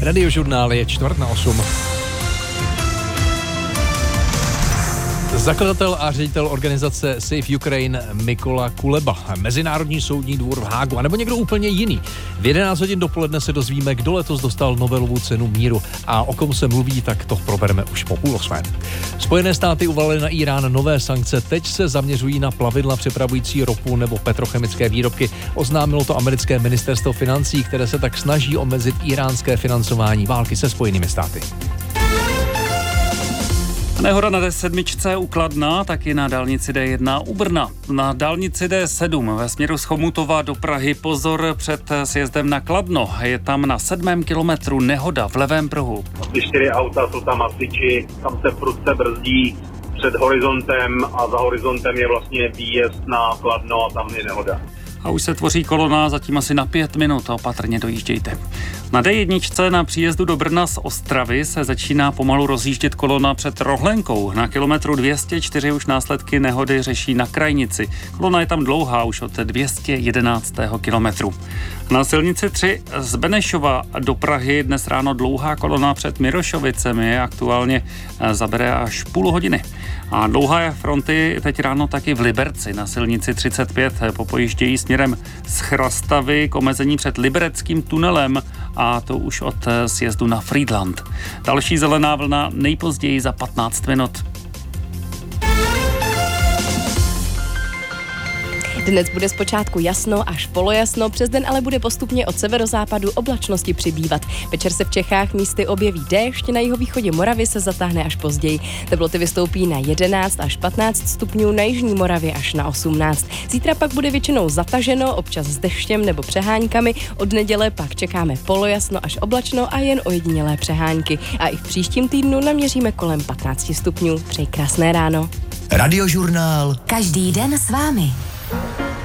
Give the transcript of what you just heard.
Radiožurnál je 7:45. Zakladatel a ředitel organizace Save Ukraine Mykola Kuleba, Mezinárodní soudní dvůr v Hágu, anebo někdo úplně jiný. V 11 hodin dopoledne se dozvíme, kdo letos dostal Nobelovu cenu míru a o kom se mluví, tak to probereme už po 7:30. Spojené státy uvalily na Irán nové sankce, teď se zaměřují na plavidla přepravující ropu nebo petrochemické výrobky. Oznámilo to americké ministerstvo financí, které se tak snaží omezit iránské financování války se Spojenými státy. Nehoda na D7 u Kladna, taky na dálnici D1 u Brna. Na dálnici D7 ve směru z Chomutova do Prahy pozor před sjezdem na Kladno. Je tam na 7. kilometru nehoda v levém pruhu. Ty 4 auta jsou tam hasiči, tam se prudce brzdí před horizontem a za horizontem je vlastně výjezd na Kladno a tam je nehoda. A už se tvoří kolona, zatím asi na 5 minut, opatrně dojíždějte. Na D1 na příjezdu do Brna z Ostravy se začíná pomalu rozjíždět kolona před Rohlenkou. Na kilometru 204 už následky nehody řeší na Krajnici. Kolona je tam dlouhá už od 211. kilometru. Na silnici 3 z Benešova do Prahy dnes ráno dlouhá kolona před Mirošovicemi aktuálně zabere až půl hodiny. A dlouhé fronty teď ráno taky v Liberci na silnici 35 popojíždějí směrem z Chrastavy k omezení před Libereckým tunelem a to už od sjezdu na Frýdlant. Další zelená vlna nejpozději za 15 minut. Dnes bude zpočátku jasno až polojasno, přes den ale bude postupně od severozápadu oblačnosti přibývat. Večer se v Čechách místy objeví déšť, na jihovýchodě Moravy se zatáhne až později. Teploty vystoupí na 11 až 15 stupňů, na jižní Moravě až na 18. Zítra pak bude většinou zataženo, občas s deštěm nebo přeháňkami. Od neděle pak čekáme polojasno až oblačno a jen ojedinělé přehánky. A i v příštím týdnu naměříme kolem 15 stupňů. Přeji krásné ráno. Radiožurnál. Každý den s vámi.